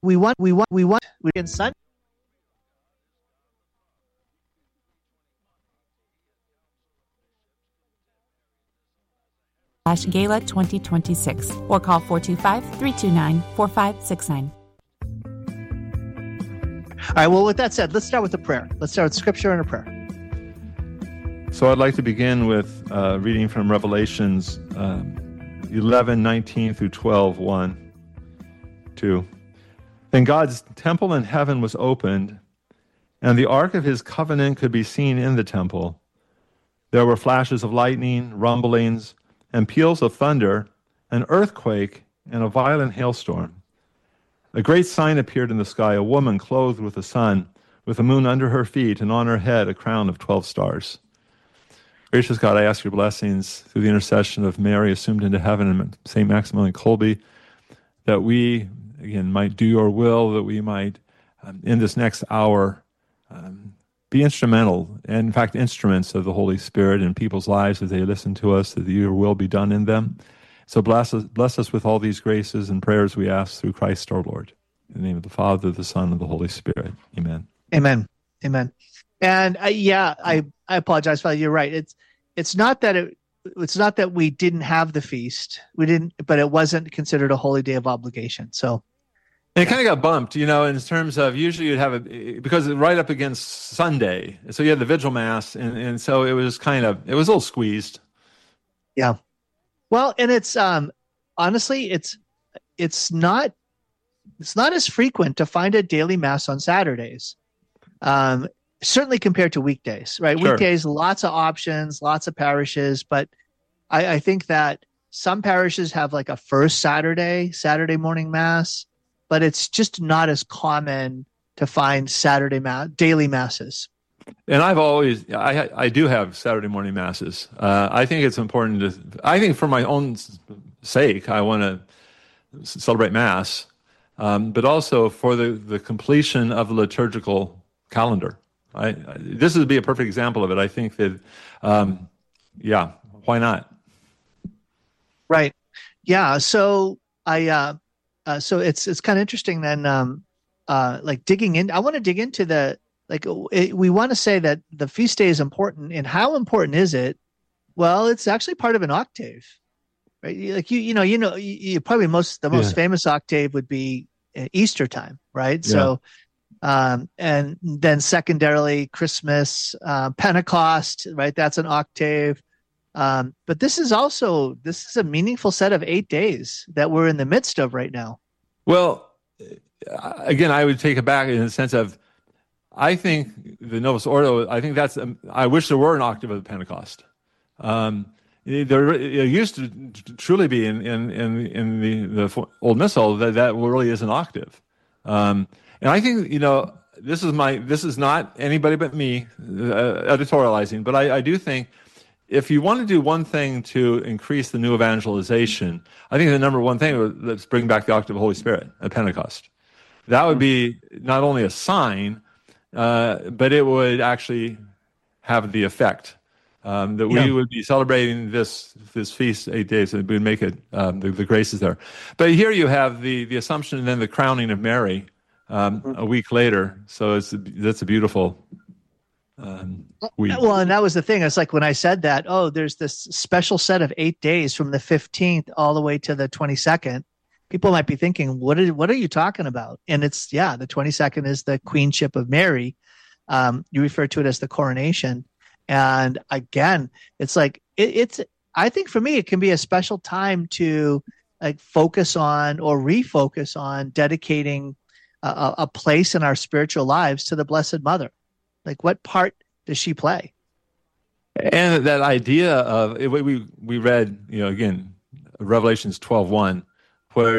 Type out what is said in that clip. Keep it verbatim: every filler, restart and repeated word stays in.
we want, we want, we want, we can Sunday. Gala twenty twenty-six or call four two five, three two nine, four five six nine. All right, well, with that said, let's start with a prayer. Let's start with scripture and a prayer. So I'd like to begin with uh, reading from Revelations um, eleven, nineteen through twelve, one, two. Then God's temple in heaven was opened, and the ark of his covenant could be seen in the temple. There were flashes of lightning, rumblings, and peals of thunder, an earthquake, and a violent hailstorm. A great sign appeared in the sky, a woman clothed with the sun, with the moon under her feet, and on her head a crown of twelve stars. Gracious God, I ask your blessings through the intercession of Mary, assumed into heaven, and Saint Maximilian Kolbe, that we, again, might do your will, that we might, um, in this next hour, um, be instrumental, and in fact, instruments of the Holy Spirit in people's lives as they listen to us, that your will be done in them. So bless us, bless us with all these graces and prayers we ask through Christ our Lord. In the name of the Father, the Son, and the Holy Spirit. Amen. Amen. Amen. And uh, yeah, I, I apologize, Father. You're right. It's it's not that it it's not that we didn't have the feast. We didn't, but it wasn't considered a holy day of obligation. So. And it kind of got bumped, you know, in terms of usually you'd have it, because it's right up against Sunday. So you had the Vigil Mass, and, and so it was kind of, it was a little squeezed. Yeah. Well, and it's, um, honestly, it's, it's not, it's not as frequent to find a daily Mass on Saturdays. Um, certainly compared to weekdays, right? Sure. Weekdays, lots of options, lots of parishes, but I, I think that some parishes have like a first Saturday, Saturday morning Mass, but it's just not as common to find Saturday mass, daily masses. And I've always, I I do have Saturday morning masses. Uh, I think it's important to, I think for my own sake, I want to celebrate Mass, um, but also for the, the completion of the liturgical calendar. I, I, this would be a perfect example of it. I think that, um, yeah, why not? Right. Yeah. So I, uh, Uh, so it's it's kind of interesting then, um, uh, like digging in. I want to dig into the like. It, we want to say that the feast day is important, and how important is it? Well, it's actually part of an octave, right? Like you, you know, you know, you, you probably most the most Yeah. famous octave would be Easter time, right? Yeah. So, um, and then secondarily Christmas, uh, Pentecost, right? That's an octave. Um, but this is also, this is a meaningful set of eight days that we're in the midst of right now. Well, again, I would take it back in the sense of, I think the Novus Ordo, I think that's, um, I wish there were an octave of the Pentecost. Um, there it used to truly be in, in, in, in the, the Old Missal that that really is an octave. Um, and I think, you know, this is my, this is not anybody but me uh, editorializing, but I, I do think if you want to do one thing to increase the new evangelization, I think the number one thing, let's bring back the octave of the Holy Spirit at Pentecost. That would be not only a sign, uh, but it would actually have the effect um, that we Yeah. would be celebrating this this feast eight days, and it would make it um, the, the graces there. But here you have the the Assumption and then the crowning of Mary um, a week later. So it's that's a beautiful. Um, week. Well, and that was the thing. It's like when I said that, oh, there's this special set of eight days from the fifteenth all the way to the twenty-second. People might be thinking, what is, what are you talking about? And it's, yeah, the twenty-second is the queenship of Mary. Um, you refer to it as the coronation. And again, it's like, it, it's, I think for me, it can be a special time to like focus on or refocus on dedicating a, a place in our spiritual lives to the Blessed Mother. Like, what part does she play? And that idea of we we read, you know, again, Revelations twelve one,